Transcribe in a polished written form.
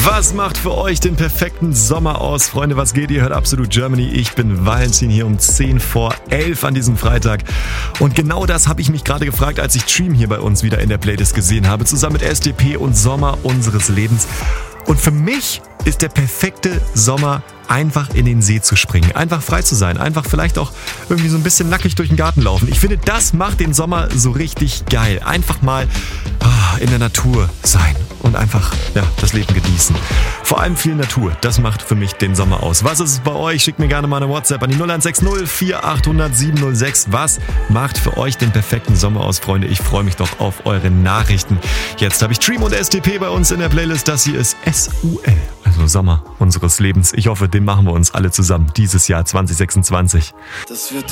Was macht für euch den perfekten Sommer aus? Freunde, was geht? Ihr hört Absolut Germany. Ich bin Valentin hier um 10 vor 11 an diesem Freitag. Und genau das habe ich mich gerade gefragt, als ich Dream hier bei uns wieder in der Playlist gesehen habe, zusammen mit SDP und Sommer unseres Lebens. Und für mich ist der perfekte Sommer einfach in den See zu springen, einfach frei zu sein, einfach vielleicht auch irgendwie so ein bisschen nackig durch den Garten laufen. Ich finde, das macht den Sommer so richtig geil. Einfach mal in der Natur sein und einfach das Leben genießen. Vor allem viel Natur, das macht für mich den Sommer aus. Was ist es bei euch? Schickt mir gerne mal eine WhatsApp an die 0160 4800 706. Was macht für euch den perfekten Sommer aus, Freunde? Ich freue mich doch auf eure Nachrichten. Jetzt habe ich Dream und SDP bei uns in der Playlist. Das hier ist SUL, also Sommer unseres Lebens. Ich hoffe, den machen wir uns alle zusammen dieses Jahr 2026. Das wird